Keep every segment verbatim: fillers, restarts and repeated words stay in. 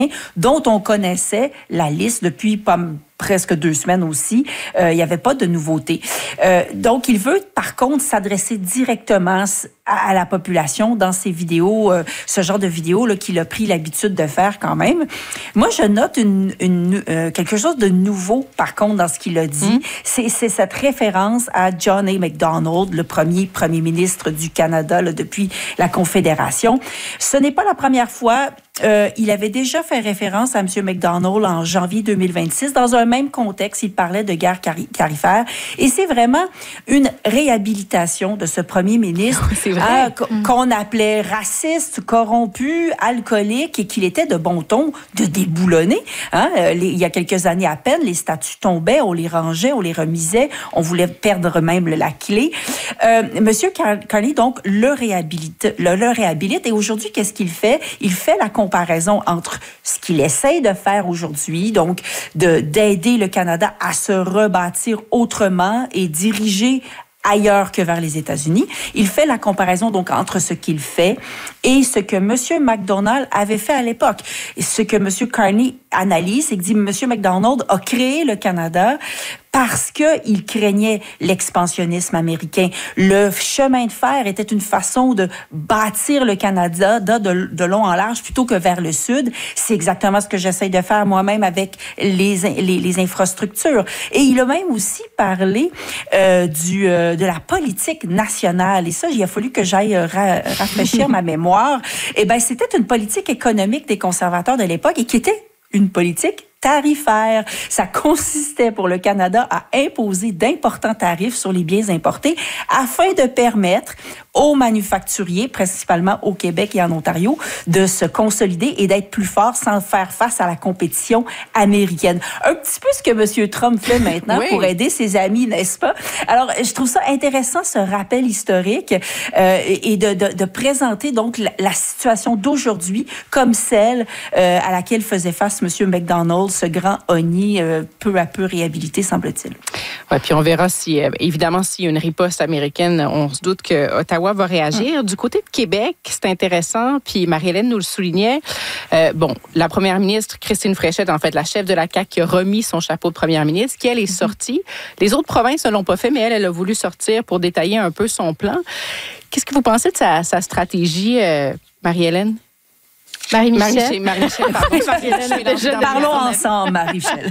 dont on connaissait la liste depuis pas presque deux semaines aussi. Euh, il n'y avait pas de nouveautés. Euh, donc, il veut, par contre, s'adresser directement à, à la population dans ses vidéos, euh, ce genre de vidéos là, qu'il a pris l'habitude de faire quand même. Moi, je note une, une, euh, quelque chose de nouveau, par contre, dans ce qu'il a dit. Mmh. C'est, c'est cette référence à John A. Macdonald, le premier premier ministre du Canada là, depuis la Confédération. Ce n'est pas la première fois. Euh, il avait déjà fait référence à M. Macdonald en janvier deux mille vingt-six. Dans un même contexte, il parlait de guerre cari- carifère. Et c'est vraiment une réhabilitation de ce premier ministre euh, qu'on appelait raciste, corrompu, alcoolique et qu'il était de bon ton de déboulonner. Hein? Les, il y a quelques années à peine, les statuts tombaient, on les rangeait, on les remisait, on voulait perdre même la clé. Euh, M. Carney, donc, le réhabilite, le, le réhabilite. Et aujourd'hui, qu'est-ce qu'il fait? Il fait la comparaison entre ce qu'il essaie de faire aujourd'hui, donc de, d'aider le Canada à se rebâtir autrement et diriger ailleurs que vers les États-Unis. Il fait la comparaison donc entre ce qu'il fait et ce que M. Macdonald avait fait à l'époque. Et ce que M. Carney analyse, c'est que dit M. Macdonald a créé le Canada parce qu'il craignait l'expansionnisme américain. Le chemin de fer était une façon de bâtir le Canada de, de long en large plutôt que vers le sud. C'est exactement ce que j'essaie de faire moi-même avec les, les, les infrastructures. Et il a même aussi parlé euh, du, euh, de la politique nationale. Et ça, il a fallu que j'aille ra- rafraîchir ma mémoire. Eh bien, c'était une politique économique des conservateurs de l'époque et qui était une politique tarifaire. Ça consistait pour le Canada à imposer d'importants tarifs sur les biens importés afin de permettre aux manufacturiers, principalement au Québec et en Ontario, de se consolider et d'être plus forts sans faire face à la compétition américaine. Un petit peu ce que M. Trump fait maintenant oui. pour aider ses amis, n'est-ce pas? Alors, je trouve ça intéressant, ce rappel historique euh, et de, de, de présenter donc la, la situation d'aujourd'hui comme celle euh, à laquelle faisait face M. Macdonald, ce grand honni euh, peu à peu réhabilité, semble-t-il. Oui, puis on verra si, euh, évidemment, s'il y a une riposte américaine, on se doute que Ottawa va réagir. Hum. Du côté de Québec, c'est intéressant, puis Marie-Hélène nous le soulignait. Euh, bon, la première ministre, Christine Fréchette, en fait, la chef de la C A Q, qui a remis son chapeau de première ministre, qui, elle, est sortie. Les autres provinces ne l'ont pas fait, mais elle, elle a voulu sortir pour détailler un peu son plan. Qu'est-ce que vous pensez de sa, sa stratégie, euh, Marie-Hélène? Marie-Michel. Marie-Michel, pardon. Marie-Michel, parlons ensemble, Marie-Michel.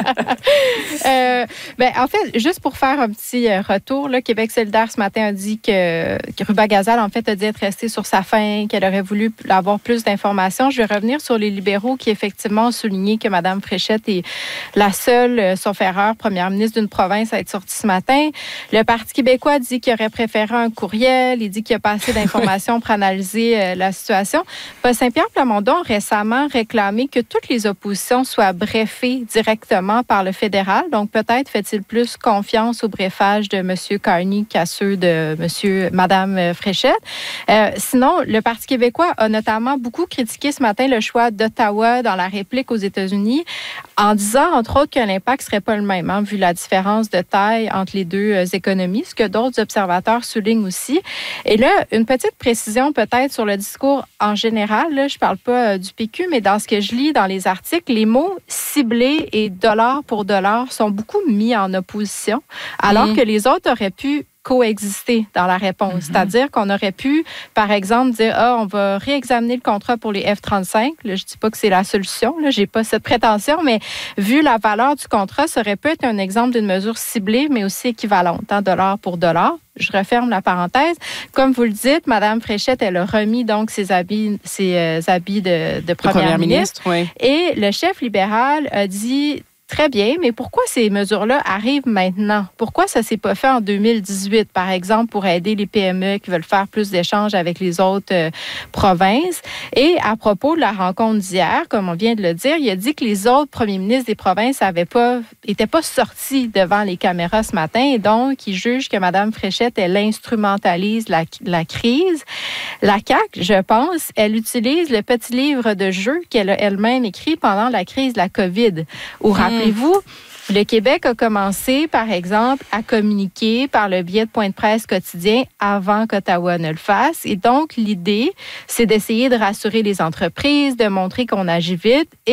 euh, ben, en fait, juste pour faire un petit retour, là, Québec solidaire ce matin a dit que, que Ruba-Gazal, en fait, a dit être restée sur sa faim, qu'elle aurait voulu avoir plus d'informations. Je vais revenir sur les libéraux qui, effectivement, ont souligné que Mme Fréchette est la seule, sauf erreur, première ministre d'une province à être sortie ce matin. Le Parti québécois dit qu'il aurait préféré un courriel. Il dit qu'il n'y a pas assez d'informations pour analyser euh, la situation. Paul Saint-Pierre Plamondon a récemment réclamé que toutes les oppositions soient brefées directement par le fédéral. Donc, peut-être fait-il plus confiance au brefage de M. Carney qu'à ceux de M. Mme Fréchette. Euh, sinon, le Parti québécois a notamment beaucoup critiqué ce matin le choix d'Ottawa dans la réplique aux États-Unis en disant, entre autres, que l'impact ne serait pas le même, hein, vu la différence de taille entre les deux euh, économies, ce que d'autres observateurs soulignent aussi. Et là, une petite précision peut-être sur le discours en général. Là, je ne parle pas euh, du P Q, mais dans ce que je lis dans les articles, les mots ciblés et dollar pour dollar sont beaucoup mis en opposition, alors mmh. que les autres auraient pu coexister dans la réponse. Mm-hmm. C'est-à-dire qu'on aurait pu, par exemple, dire « Ah, on va réexaminer le contrat pour les F trente-cinq. » Là, je ne dis pas que c'est la solution. Je n'ai pas cette prétention, mais vu la valeur du contrat, ça aurait pu être un exemple d'une mesure ciblée, mais aussi équivalente, hein, dollar pour dollar. Je referme la parenthèse. Comme vous le dites, Mme Fréchette, elle a remis donc ses habits, ses euh, habits de, de première, première ministre. ministre oui. Et le chef libéral a dit... Très bien, mais pourquoi ces mesures-là arrivent maintenant? Pourquoi ça ne s'est pas fait en deux mille dix-huit, par exemple, pour aider les P M E qui veulent faire plus d'échanges avec les autres euh, provinces? Et à propos de la rencontre d'hier, comme on vient de le dire, il a dit que les autres premiers ministres des provinces n'étaient pas, pas sortis devant les caméras ce matin et donc il juge que Mme Fréchette, elle instrumentalise la, la crise. La C A Q, je pense, elle utilise le petit livre de jeu qu'elle a elle-même écrit pendant la crise de la COVID, où, mmh. rappelez-vous, Le Québec a commencé, par exemple, à communiquer par le biais de points de presse quotidiens avant qu'Ottawa ne le fasse. Et donc, l'idée, c'est d'essayer de rassurer les entreprises, de montrer qu'on agit vite.